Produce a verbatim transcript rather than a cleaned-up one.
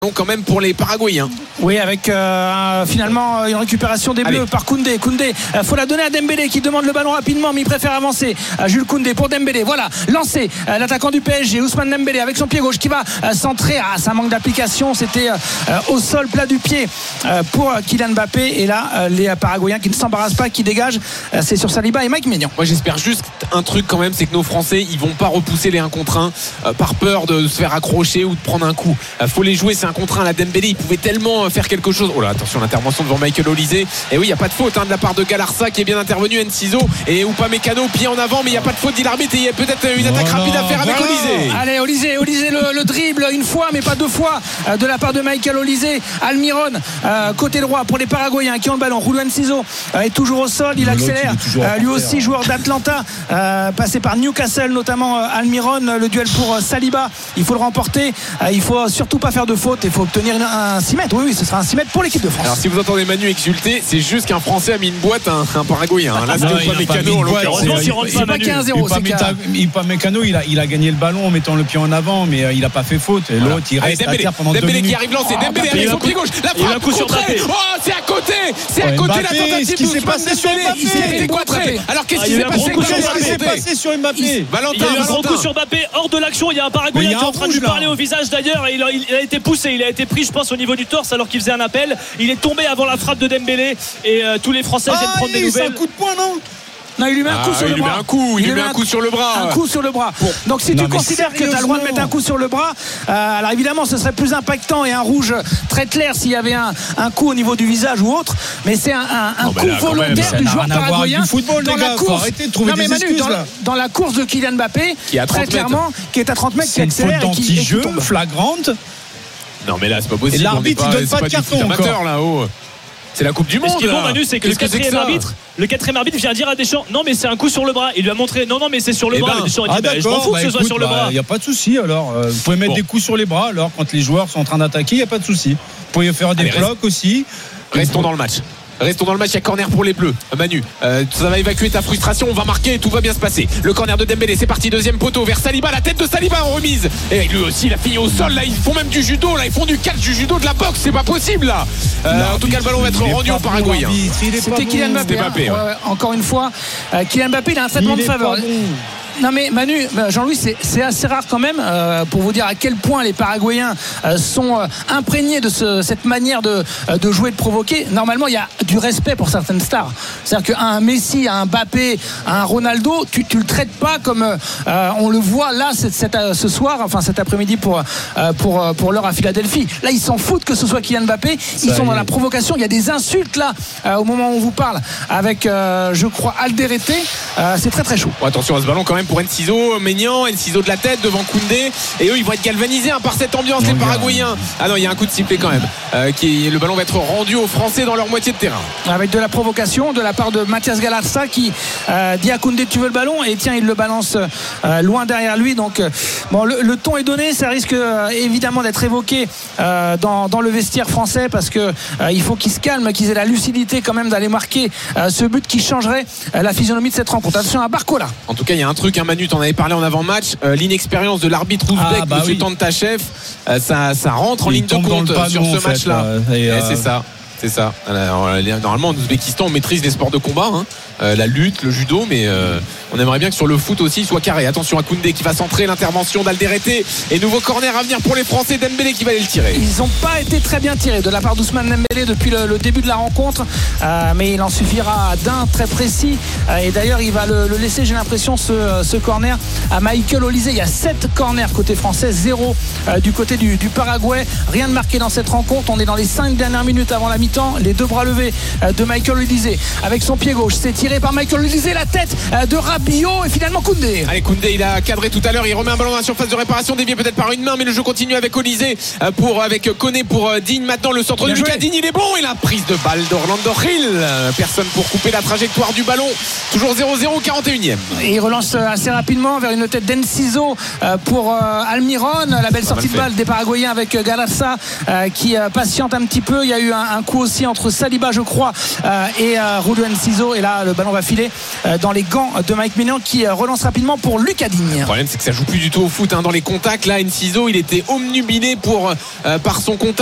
Donc quand même pour les Paraguayens. Oui, avec euh, finalement une récupération des Bleus Allez. par Koundé. Koundé, euh, faut la donner à Dembélé qui demande le ballon rapidement, mais il préfère avancer. Euh, Jules Koundé pour Dembélé. Voilà, lancé euh, l'attaquant du P S G, Ousmane Dembélé avec son pied gauche qui va euh, centrer. Ah, ça manque d'application. C'était euh, au sol, plat du pied euh, pour Kylian Mbappé. Et là, euh, les Paraguayens qui ne s'embarrassent pas, qui dégagent, euh, c'est sur Saliba et Mike Maignan. Moi, j'espère juste un truc quand même, c'est que nos Français, ils vont pas repousser les un contre un euh, par peur de se faire accrocher ou de prendre un coup. Euh, faut les jouer, c'est un contre un. La Dembélé, il pouvait tellement faire quelque chose. Oh là, attention, l'intervention devant Michael Olise. Et oui, il n'y a pas de faute hein, de la part de Galarza qui est bien intervenu. Enciso et Upamecano pied en avant, mais il n'y a pas de faute, dit l'arbitre. Et il y a peut-être une attaque voilà, rapide à faire avec voilà. Olise. Allez, Olise, Olise le, le dribble une fois, mais pas deux fois euh, de la part de Michael Olise. Almiron, euh, côté droit pour les Paraguayens qui ont le ballon. Julio Enciso euh, est toujours au sol, il accélère. Il euh, lui aussi, joueur d'Atlanta, euh, passé par Newcastle, notamment euh, Almiron. Le duel pour euh, Saliba, il faut le remporter. Euh, il faut surtout pas faire de faute. Il faut obtenir une, un six mètres. Oui, oui, ce sera un six mètres pour l'équipe de France. Alors, si vous entendez Manu exulter, c'est juste qu'un Français a mis une boîte à un, un Paraguayen. Là, c'était Upamecano en l'occurrence. C'est pas quinze zéro. Upamecano, il a, il a gagné le ballon en mettant le pied en avant, mais euh, il a pas fait faute. Et l'autre, il reste à terre pendant deux minutes. Dembélé qui arrive lancé. Dembélé avec son pied gauche. La frappe contrée. Oh, c'est à côté. C'est à côté la tentative. Ce qui s'est passé sur Mbappé. Alors, qu'est-ce qui s'est passé Qu'est-ce qui s'est passé sur Mbappé? Il y a eu un gros coup sur Mbappé hors de l'action. Il y a un Paraguayen qui est en train de lui parler au visage d'ailleurs. Et il a été poussé. Il a été pris, je pense, au niveau du torse alors qu'il faisait un appel. Il est tombé avant la frappe de Dembélé. Et euh, tous les Français viennent prendre des nouvelles. C'est un coup de poing, non? Non, il lui met un coup ah, sur le bras. bras. Un coup, il, il lui met un coup sur le bras. Un coup sur le bras. Bon. Donc si non, tu considères que tu as le droit de mettre un coup sur le bras, euh, alors évidemment ce serait plus impactant et un rouge très clair s'il y avait un, un coup au niveau du visage ou autre. Mais c'est un, un, un non, coup volontaire du joueur paraguayen football, dans la course. Arrêtez de trouver non, mais des Manu, excuses, dans, la, dans la course de Kylian Mbappé, qui est très clairement, qui est à trente mètres, qui accélère et qui, jeu flagrante. Non mais là c'est pas possible. Et l'arbitre il donne pas de carton encore là-haut. C'est la Coupe du Monde. Ce qui est bon, Manu, c'est que le quatrième arbitre, le quatrième arbitre vient dire à Deschamps, non mais c'est un coup sur le bras. Il lui a montré, non non mais c'est sur le bras. Deschamps dit, je m'en fous que ce soit sur le bras. Il n'y a pas de souci. Alors, vous pouvez mettre des coups sur les bras. Alors, quand les joueurs sont en train d'attaquer, il n'y a pas de souci. Vous pouvez faire des blocs aussi. Restons dans le match. Restons dans le match, il y a corner pour les Bleus. Manu, euh, ça va évacuer ta frustration, on va marquer et tout va bien se passer. Le corner de Dembélé, c'est parti, deuxième poteau vers Saliba, la tête de Saliba en remise. Et lui aussi, il a fini au sol, là, ils font même du judo, là, ils font du catch, du judo, de la boxe, c'est pas possible là. Euh, en tout cas, le ballon va être rendu au Paraguayen. C'était Kylian Mbappé. Mbappé hein. ouais. Ouais, encore une fois, euh, Kylian Mbappé, il a un traitement de faveur. Non mais Manu, Jean-Louis, c'est, c'est assez rare quand même euh, pour vous dire à quel point les Paraguayens euh, sont euh, imprégnés de ce, cette manière de, euh, de jouer, de provoquer. Normalement, il y a du respect pour certaines stars. C'est-à-dire qu'un Messi, un Mbappé, un Ronaldo, tu tu le traites pas comme euh, on le voit là cette, cette, ce soir, enfin cet après-midi pour euh, pour pour l'heure à Philadelphie. Là, ils s'en foutent que ce soit Kylian Mbappé. Ils Ça sont dans est. la provocation. Il y a des insultes là euh, au moment où on vous parle avec, euh, je crois, Alderete. Euh, c'est très très chaud. Oh, attention à ce ballon quand même pour Enciso, Maignan, Enciso de la tête devant Koundé, et eux ils vont être galvanisés hein, par cette ambiance, non, les Paraguayens. Ah non, il y a un coup de sifflet quand même. Euh, qui, le ballon va être rendu aux Français dans leur moitié de terrain. Avec de la provocation de la part de Mathias Galarza qui euh, dit à Koundé tu veux le ballon, et tiens il le balance euh, loin derrière lui. Donc euh, bon, le, le ton est donné, ça risque euh, évidemment d'être évoqué euh, dans, dans le vestiaire français parce que euh, il faut qu'ils se calment, qu'ils aient la lucidité quand même d'aller marquer euh, ce but qui changerait euh, la physionomie de cette rencontre. Attention à Barcola. En tout cas il y a un truc, un Manu, t'en avais parlé en avant-match, euh, l'inexpérience de l'arbitre ouzbek, ah, bah monsieur oui. Tantachev, euh, ça, ça rentre en il ligne de compte sur ce match-là. Fait, euh, et, euh... C'est ça. C'est ça. Alors, normalement, en Ouzbékistan, on maîtrise les sports de combat, hein. euh, la lutte, le judo, mais euh, on aimerait bien que sur le foot aussi, il soit carré. Attention à Koundé qui va centrer, l'intervention d'Alderete et nouveau corner à venir pour les Français. Dembélé qui va aller le tirer. Ils n'ont pas été très bien tirés de la part d'Ousmane Dembélé depuis le, le début de la rencontre, euh, mais il en suffira d'un très précis. Euh, et d'ailleurs, il va le, le laisser, j'ai l'impression, ce, ce corner à Michael Olise. Il y a sept corners côté français, zéro euh, du côté du, du Paraguay. Rien de marqué dans cette rencontre. On est dans les cinq dernières minutes avant la mi-temps. Les deux bras levés de Michael Olise avec son pied gauche, c'est tiré par Michael Olise, la tête de Rabiot et finalement Koundé. Allez, Koundé, il a cadré tout à l'heure, il remet un ballon dans la surface de réparation, dévié peut-être par une main, mais le jeu continue avec Olise pour avec Koné pour Digne. Maintenant le centre de Lucas Digne, il est bon, et la prise de balle d'Orlando Gil, personne pour couper la trajectoire du ballon. Toujours zéro zéro, quarante et unième. Et il relance assez rapidement vers une tête d'Enciso pour Almiron. La belle sortie de balle des Paraguayens avec Galarza qui patiente un petit peu. Il y a eu un, un coup aussi entre Saliba, je crois, et Julio Enciso. Et là, le ballon va filer dans les gants de Mike Maignan qui relance rapidement pour Lucas Digne. Le problème c'est que ça joue plus du tout au foot hein. Dans les contacts là, Enciso il était omnubilé pour, euh, par son contact